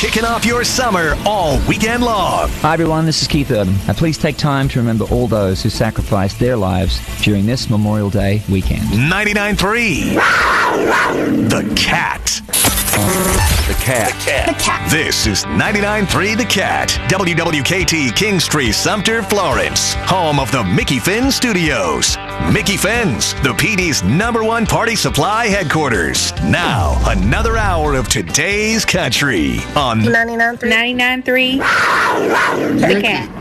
kicking off your summer all weekend long. Hi, everyone. This is Keith Urban. Please take time to remember all those who sacrificed their lives during this Memorial Day weekend. 99.3 The Cat. The Cat. This is 99.3 The Cat. WWKT Kingstree, Sumter, Florence. Home of the Mickey Finn Studios. Mickey Finn's, the PD's #1 party supply headquarters. Now, another hour of today's country on 99.3 The Cat.